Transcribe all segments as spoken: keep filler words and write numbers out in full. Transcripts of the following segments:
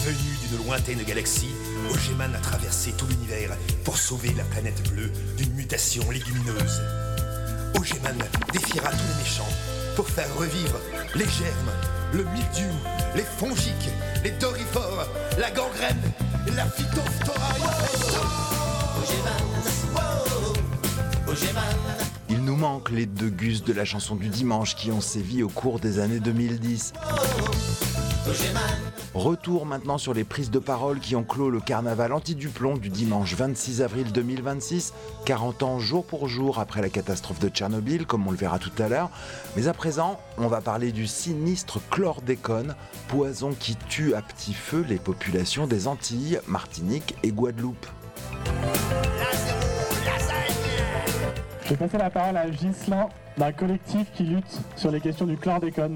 Venu d'une lointaine galaxie, Ogéman a traversé tout l'univers pour sauver la planète bleue d'une mutation légumineuse. Ogéman défiera tous les méchants pour faire revivre les germes, le mildiou, les fongiques, les dorifores, la gangrène, la phytophthora. Il nous manque les deux gus de la chanson du dimanche qui ont sévi au cours des années deux mille dix. Retour maintenant sur les prises de parole qui ont clos le carnaval anti-Duplon du dimanche vingt-six avril deux mille vingt-six, quarante ans jour pour jour après la catastrophe de Tchernobyl, comme on le verra tout à l'heure. Mais à présent, on va parler du sinistre chlordécone, poison qui tue à petit feu les populations des Antilles, Martinique et Guadeloupe. Je vais passer la parole à Ghislain, d'un collectif qui lutte sur les questions du chlordécone.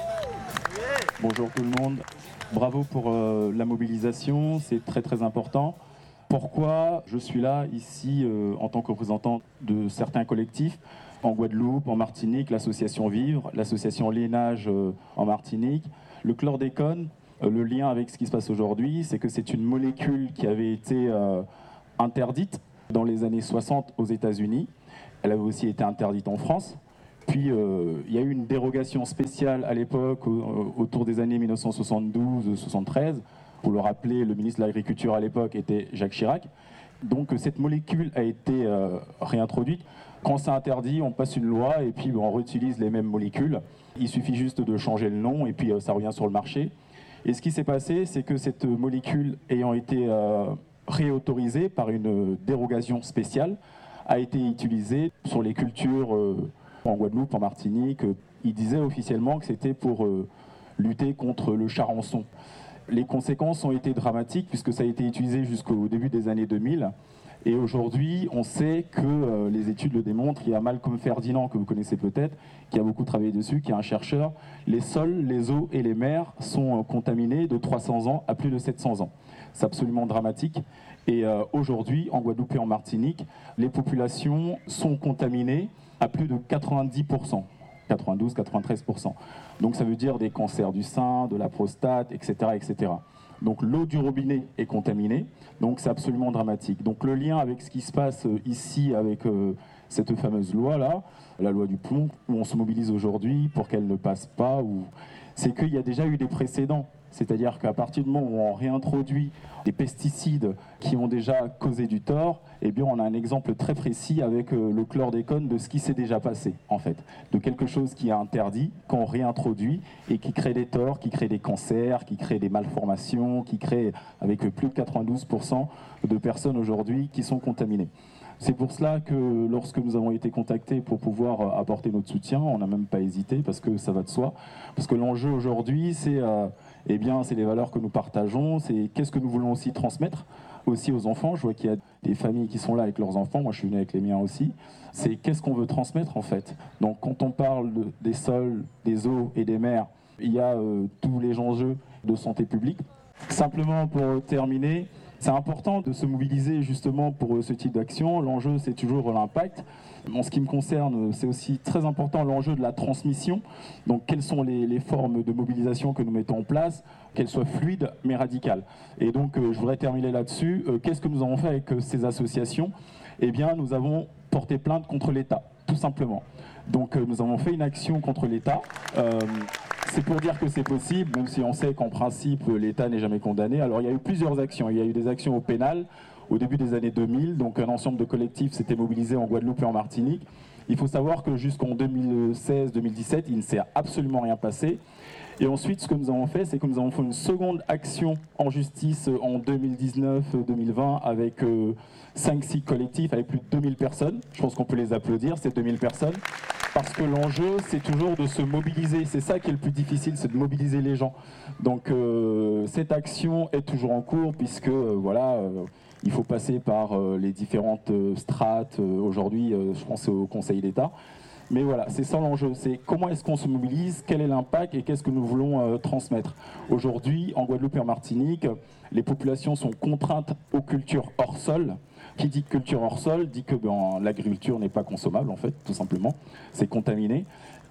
Bonjour tout le monde, bravo pour euh, la mobilisation, c'est très très important. Pourquoi je suis là ici euh, en tant que représentant de certains collectifs en Guadeloupe, en Martinique, l'association Vivre, l'association Lénage euh, en Martinique. Le chlordécone, euh, le lien avec ce qui se passe aujourd'hui, c'est que c'est une molécule qui avait été euh, interdite dans les années soixante aux États-Unis. Elle avait aussi été interdite en France. Puis euh, il y a eu une dérogation spéciale à l'époque, au, autour des années mille neuf cent soixante-douze soixante-treize. Pour le rappeler, le ministre de l'Agriculture à l'époque était Jacques Chirac. Donc cette molécule a été euh, réintroduite. Quand c'est interdit, on passe une loi et puis on réutilise les mêmes molécules. Il suffit juste de changer le nom et puis euh, ça revient sur le marché. Et ce qui s'est passé, c'est que cette molécule ayant été euh, réautorisée par une dérogation spéciale, a été utilisée sur les cultures euh, en Guadeloupe, en Martinique. Il disait officiellement que c'était pour euh, lutter contre le charançon. Les conséquences ont été dramatiques puisque ça a été utilisé jusqu'au début des années deux mille. Et aujourd'hui, on sait que euh, les études le démontrent. Il y a Malcolm Ferdinand, que vous connaissez peut-être, qui a beaucoup travaillé dessus, qui est un chercheur. Les sols, les eaux et les mers sont euh, contaminés de trois cents ans à plus de sept cents ans. C'est absolument dramatique. Et euh, aujourd'hui, en Guadeloupe et en Martinique, les populations sont contaminées à plus de quatre-vingt-dix pour cent, quatre-vingt-douze à quatre-vingt-treize pour cent. Donc ça veut dire des cancers du sein, de la prostate, et cetera, et cetera. Donc l'eau du robinet est contaminée, donc c'est absolument dramatique. Donc le lien avec ce qui se passe ici, avec euh, cette fameuse loi-là, la loi du plomb, où on se mobilise aujourd'hui pour qu'elle ne passe pas, ou... c'est qu'il y a déjà eu des précédents. C'est-à-dire qu'à partir du moment où on réintroduit des pesticides qui ont déjà causé du tort, eh bien on a un exemple très précis avec le chlordécone de ce qui s'est déjà passé, en fait. De quelque chose qui est interdit, qu'on réintroduit et qui crée des torts, qui crée des cancers, qui crée des malformations, qui crée avec plus de quatre-vingt-douze pour cent de personnes aujourd'hui qui sont contaminées. C'est pour cela que lorsque nous avons été contactés pour pouvoir apporter notre soutien, on n'a même pas hésité parce que ça va de soi. Parce que l'enjeu aujourd'hui, c'est euh, eh bien, c'est les valeurs que nous partageons, c'est qu'est-ce que nous voulons aussi transmettre aussi aux enfants. Je vois qu'il y a des familles qui sont là avec leurs enfants, moi je suis venu avec les miens aussi. C'est qu'est-ce qu'on veut transmettre en fait. Donc quand on parle de, des sols, des eaux et des mers, il y a euh, tous les enjeux de santé publique. Simplement pour terminer, c'est important de se mobiliser justement pour ce type d'action. L'enjeu, c'est toujours l'impact. En ce qui me concerne, c'est aussi très important l'enjeu de la transmission. Donc, quelles sont les, les formes de mobilisation que nous mettons en place, qu'elles soient fluides mais radicales. Et donc, euh, je voudrais terminer là-dessus. Euh, qu'est-ce que nous avons fait avec euh, ces associations ? Eh bien, nous avons porté plainte contre l'État, tout simplement. Donc, euh, nous avons fait une action contre l'État. Euh, C'est pour dire que c'est possible, même si on sait qu'en principe, l'État n'est jamais condamné. Alors, il y a eu plusieurs actions. Il y a eu des actions au pénal au début des années deux mille. Donc, un ensemble de collectifs s'était mobilisé en Guadeloupe et en Martinique. Il faut savoir que jusqu'en deux mille seize deux mille dix-sept, il ne s'est absolument rien passé. Et ensuite, ce que nous avons fait, c'est que nous avons fait une seconde action en justice en deux mille dix-neuf deux mille vingt avec euh, cinq six collectifs, avec plus de deux mille personnes. Je pense qu'on peut les applaudir, ces deux mille personnes. Parce que l'enjeu, c'est toujours de se mobiliser. C'est ça qui est le plus difficile, c'est de mobiliser les gens. Donc euh, cette action est toujours en cours, puisque euh, voilà, euh, il faut passer par euh, les différentes euh, strates. Euh, aujourd'hui, euh, je pense au Conseil d'État. Mais voilà, c'est ça l'enjeu. C'est comment est-ce qu'on se mobilise, quel est l'impact et qu'est-ce que nous voulons euh, transmettre. Aujourd'hui, en Guadeloupe et en Martinique, les populations sont contraintes aux cultures hors sol. Qui dit culture hors sol dit que ben, l'agriculture n'est pas consommable, en fait, tout simplement. C'est contaminé.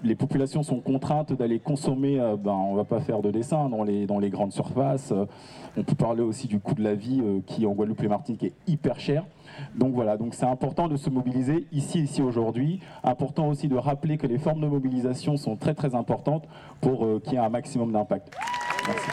les populations sont contraintes d'aller consommer, euh, ben, on ne va pas faire de dessin dans les, dans les grandes surfaces. Euh, on peut parler aussi du coût de la vie euh, qui en Guadeloupe et Martinique est hyper cher. Donc voilà, donc c'est important de se mobiliser ici, ici aujourd'hui. Important aussi de rappeler que les formes de mobilisation sont très très importantes pour euh, qu'il y ait un maximum d'impact. Merci.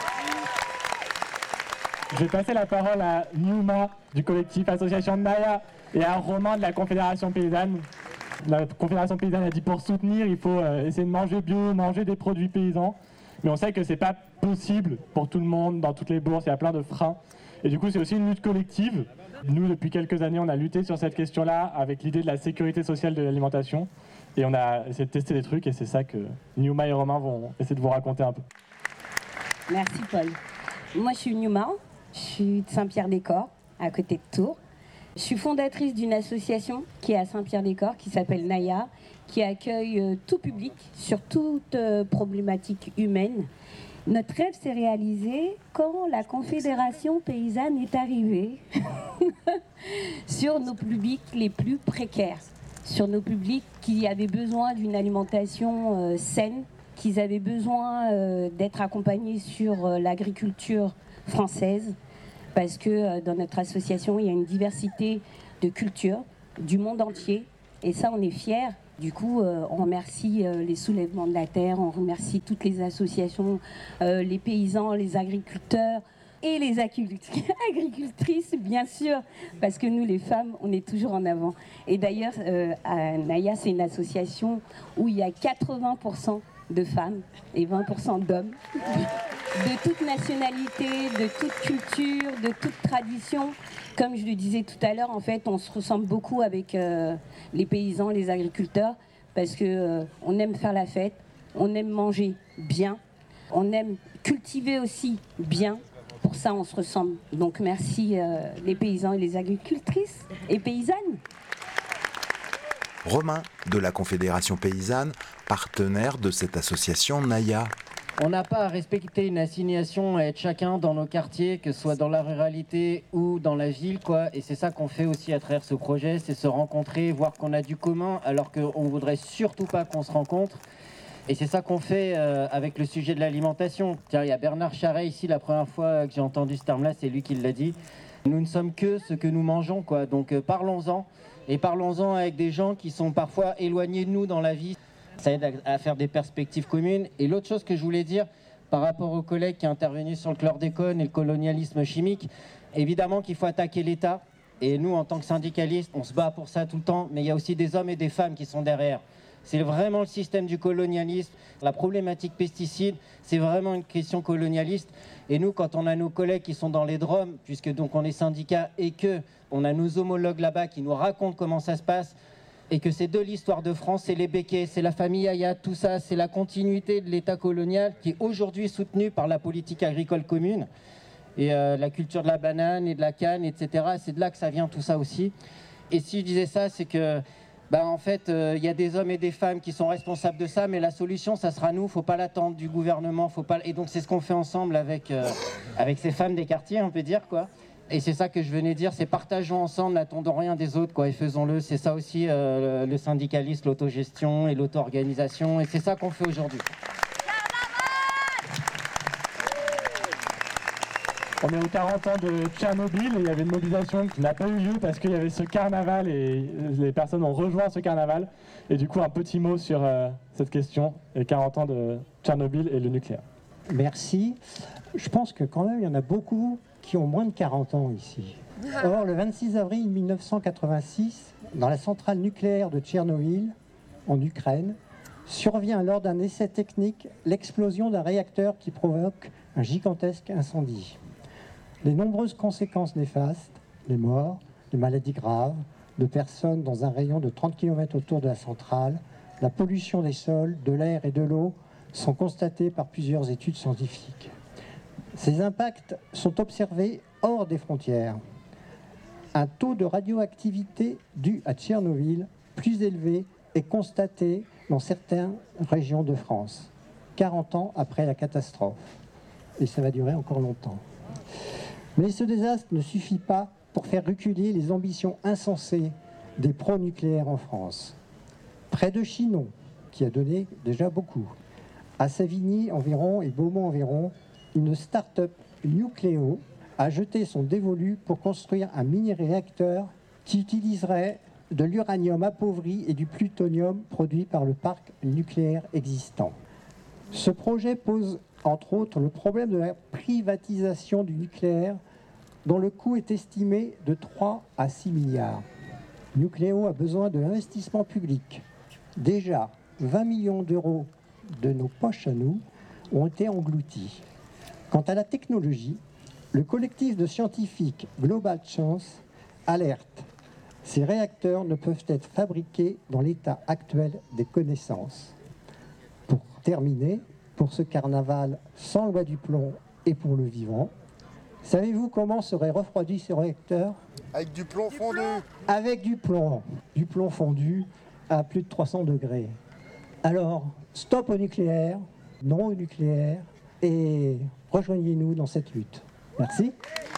Je vais passer la parole à Numa du collectif Association Naya et à Romain de la Confédération Paysanne. La Confédération Paysanne a dit pour soutenir, il faut euh, essayer de manger bio, manger des produits paysans. Mais on sait que c'est pas possible pour tout le monde, dans toutes les bourses, il y a plein de freins. Et du coup, c'est aussi une lutte collective. Nous, depuis quelques années, on a lutté sur cette question-là avec l'idée de la sécurité sociale de l'alimentation. Et on a essayé de tester des trucs et c'est ça que Numa et Romain vont essayer de vous raconter un peu. Merci Paul. Moi, je suis Numa. Je suis de Saint-Pierre-des-Corps, à côté de Tours. Je suis fondatrice d'une association qui est à Saint-Pierre-des-Corps, qui s'appelle Naya, qui accueille euh, tout public sur toute euh, problématique humaine. Notre rêve s'est réalisé quand la Confédération Paysanne est arrivée sur nos publics les plus précaires, sur nos publics qui avaient besoin d'une alimentation euh, saine, qui avaient besoin euh, d'être accompagnés sur euh, l'agriculture française, parce que euh, dans notre association, il y a une diversité de cultures du monde entier, et ça, on est fiers. Du coup, euh, on remercie euh, les soulèvements de la terre, on remercie toutes les associations, euh, les paysans, les agriculteurs et les agricultrices, bien sûr, parce que nous, les femmes, on est toujours en avant. Et d'ailleurs, euh, à Naya, c'est une association où il y a quatre-vingts pour cent de femmes et vingt pour cent d'hommes, de toute nationalité, de toute culture, de toute tradition. Comme je le disais tout à l'heure, en fait, on se ressemble beaucoup avec euh, les paysans, les agriculteurs, parce que euh, on aime faire la fête, on aime manger bien, on aime cultiver aussi bien. Pour ça, on se ressemble. Donc merci euh, les paysans et les agricultrices et paysannes. Romain de la Confédération Paysanne, partenaire de cette association Naya. On n'a pas à respecter une assignation, à être chacun dans nos quartiers, que ce soit dans la ruralité ou dans la ville, quoi. Et c'est ça qu'on fait aussi à travers ce projet, c'est se rencontrer, voir qu'on a du commun, alors qu'on ne voudrait surtout pas qu'on se rencontre. Et c'est ça qu'on fait euh, avec le sujet de l'alimentation. Tiens, il y a Bernard Charret ici, la première fois que j'ai entendu ce terme-là, c'est lui qui l'a dit. Nous ne sommes que ce que nous mangeons, quoi. Donc euh, parlons-en, et parlons-en avec des gens qui sont parfois éloignés de nous dans la vie. Ça aide à, à faire des perspectives communes. Et l'autre chose que je voulais dire, par rapport aux collègues qui sont intervenus sur le chlordécone et le colonialisme chimique, évidemment qu'il faut attaquer l'État. Et nous, en tant que syndicalistes, on se bat pour ça tout le temps, mais il y a aussi des hommes et des femmes qui sont derrière. C'est vraiment le système du colonialisme. La problématique pesticides, c'est vraiment une question colonialiste. Et nous, quand on a nos collègues qui sont dans les D R O M, puisque donc on est syndicat et que on a nos homologues là-bas qui nous racontent comment ça se passe, et que c'est de l'histoire de France, c'est les Béquets, c'est la famille Hayat, tout ça, c'est la continuité de l'État colonial qui est aujourd'hui soutenu par la politique agricole commune et euh, la culture de la banane et de la canne, et cetera. C'est de là que ça vient tout ça aussi. Et si je disais ça, c'est que bah, en fait, il euh, y a des hommes et des femmes qui sont responsables de ça, mais la solution, ça sera nous. Faut pas l'attendre du gouvernement, faut pas. Et donc c'est ce qu'on fait ensemble avec euh, avec ces femmes des quartiers, on peut dire, quoi. Et c'est ça que je venais dire, c'est partageons ensemble, n'attendons rien des autres, quoi, et faisons-le. C'est ça aussi euh, le syndicalisme, l'autogestion et l'auto-organisation, et c'est ça qu'on fait aujourd'hui. On est aux quarante ans de Tchernobyl et il y avait une mobilisation qui n'a pas eu lieu parce qu'il y avait ce carnaval et les personnes ont rejoint ce carnaval. Et du coup, un petit mot sur euh, cette question, les quarante ans de Tchernobyl et le nucléaire. Merci. Je pense que quand même, il y en a beaucoup qui ont moins de quarante ans ici. Or, le vingt-six avril mille neuf cent quatre-vingt-six, dans la centrale nucléaire de Tchernobyl, en Ukraine, survient lors d'un essai technique l'explosion d'un réacteur qui provoque un gigantesque incendie. Les nombreuses conséquences néfastes, les morts, les maladies graves, de personnes dans un rayon de trente kilomètres autour de la centrale, la pollution des sols, de l'air et de l'eau sont constatées par plusieurs études scientifiques. Ces impacts sont observés hors des frontières. Un taux de radioactivité dû à Tchernobyl plus élevé est constaté dans certaines régions de France, quarante ans après la catastrophe. Et ça va durer encore longtemps. Mais ce désastre ne suffit pas pour faire reculer les ambitions insensées des pro-nucléaires en France. Près de Chinon, qui a donné déjà beaucoup. À Savigny environ et Beaumont environ, une start-up Nucléo a jeté son dévolu pour construire un mini-réacteur qui utiliserait de l'uranium appauvri et du plutonium produit par le parc nucléaire existant. Ce projet pose entre autres le problème de la privatisation du nucléaire dont le coût est estimé de trois à six milliards. Nucléo a besoin de l'investissement public. Déjà, vingt millions d'euros de nos poches à nous ont été engloutis. Quant à la technologie, le collectif de scientifiques Global Chance alerte. Ces réacteurs ne peuvent être fabriqués dans l'état actuel des connaissances. Pour terminer, pour ce carnaval sans loi du plomb et pour le vivant, savez-vous comment seraient refroidis ces réacteurs ? Avec du plomb fondu. Avec du plomb. Du plomb fondu à plus de trois cents degrés. Alors, stop au nucléaire, non au nucléaire, et rejoignez-nous dans cette lutte. Merci.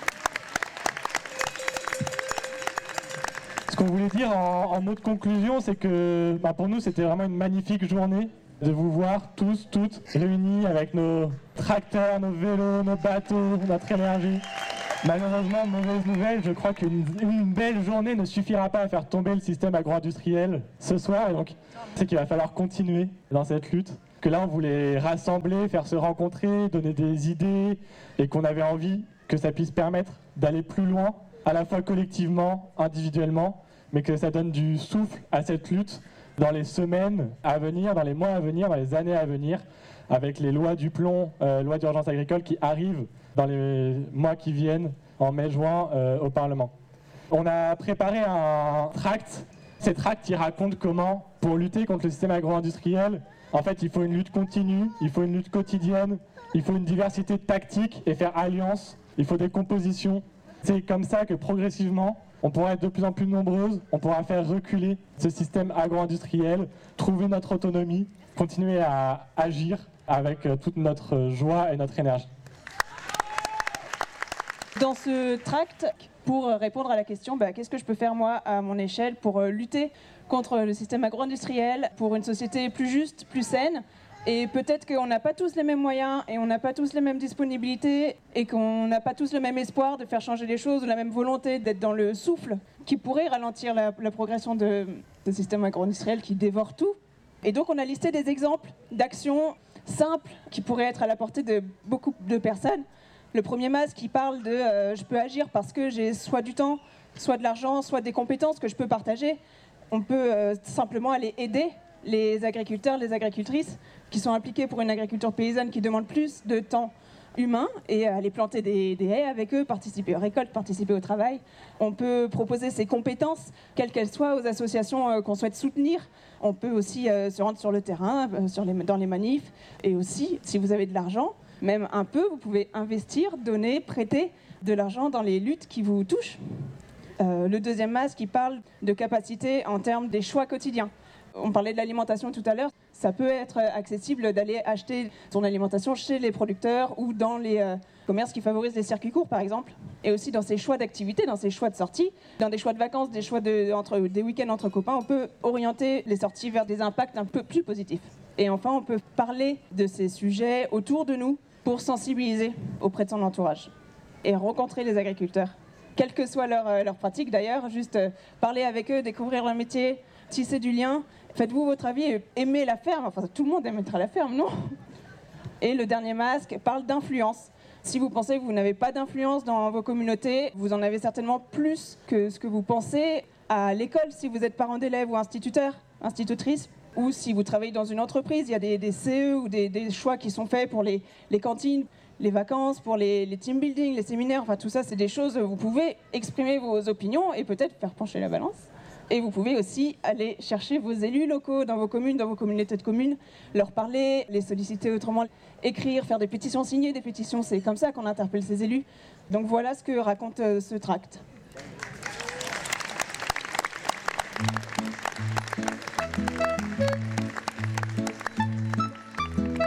Ce qu'on voulait dire en, en mot de conclusion, c'est que bah pour nous, c'était vraiment une magnifique journée de vous voir tous, toutes réunis avec nos tracteurs, nos vélos, nos bateaux, notre énergie. Malheureusement, mauvaise nouvelle, je crois qu'une une belle journée ne suffira pas à faire tomber le système agro-industriel ce soir. Et donc, c'est qu'il va falloir continuer dans cette lutte. Que là, on voulait rassembler, faire se rencontrer, donner des idées, et qu'on avait envie que ça puisse permettre d'aller plus loin, à la fois collectivement, individuellement, mais que ça donne du souffle à cette lutte dans les semaines à venir, dans les mois à venir, dans les années à venir, avec les lois du plomb, euh, loi d'urgence agricole qui arrivent dans les mois qui viennent, en mai-juin, euh, au Parlement. On a préparé un tract. Ces tracts, ils racontent comment, pour lutter contre le système agro-industriel, en fait, il faut une lutte continue, il faut une lutte quotidienne, il faut une diversité de tactiques et faire alliance, il faut des compositions. C'est comme ça que progressivement, on pourra être de plus en plus nombreuses, on pourra faire reculer ce système agro-industriel, trouver notre autonomie, continuer à agir avec toute notre joie et notre énergie. Dans ce tract, pour répondre à la question, bah, qu'est-ce que je peux faire moi à mon échelle pour lutter contre le système agro-industriel, pour une société plus juste, plus saine. Et peut-être qu'on n'a pas tous les mêmes moyens et on n'a pas tous les mêmes disponibilités et qu'on n'a pas tous le même espoir de faire changer les choses ou la même volonté d'être dans le souffle qui pourrait ralentir la, la progression de ce système agro-industriel qui dévore tout. Et donc on a listé des exemples d'actions simples qui pourraient être à la portée de beaucoup de personnes. Le premier masque qui parle de euh, je peux agir parce que j'ai soit du temps, soit de l'argent, soit des compétences que je peux partager. On peut euh, simplement aller aider les agriculteurs, les agricultrices qui sont impliqués pour une agriculture paysanne qui demande plus de temps humain et aller planter des, des haies avec eux, participer aux récoltes, participer au travail. On peut proposer ses compétences, quelles qu'elles soient, aux associations euh, qu'on souhaite soutenir. On peut aussi euh, se rendre sur le terrain, euh, sur les, dans les manifs. Et aussi, si vous avez de l'argent, même un peu, vous pouvez investir, donner, prêter de l'argent dans les luttes qui vous touchent. Euh, le deuxième masque, qui parle de capacité en termes des choix quotidiens. On parlait de l'alimentation tout à l'heure. Ça peut être accessible d'aller acheter son alimentation chez les producteurs ou dans les euh, commerces qui favorisent les circuits courts, par exemple. Et aussi dans ses choix d'activité, dans ses choix de sortie, dans des choix de vacances, des choix de, entre, des week-ends entre copains, on peut orienter les sorties vers des impacts un peu plus positifs. Et enfin, on peut parler de ces sujets autour de nous pour sensibiliser auprès de son entourage et rencontrer les agriculteurs. Quelle que soit leur, euh, leur pratique d'ailleurs, juste euh, parler avec eux, découvrir leur métier, tisser du lien. Faites-vous votre avis et aimez la ferme. Enfin, tout le monde aime être à la ferme, non ? Et le dernier masque parle d'influence. Si vous pensez que vous n'avez pas d'influence dans vos communautés, vous en avez certainement plus que ce que vous pensez à l'école, si vous êtes parent d'élèves ou instituteur, institutrice, ou si vous travaillez dans une entreprise, il y a des, des C E ou des, des choix qui sont faits pour les, les cantines, les vacances, pour les, les team building, les séminaires, enfin tout ça, c'est des choses où vous pouvez exprimer vos opinions et peut-être faire pencher la balance. Et vous pouvez aussi aller chercher vos élus locaux dans vos communes, dans vos communautés de communes, leur parler, les solliciter autrement, écrire, faire des pétitions, signer des pétitions, c'est comme ça qu'on interpelle ces élus. Donc voilà ce que raconte ce tract.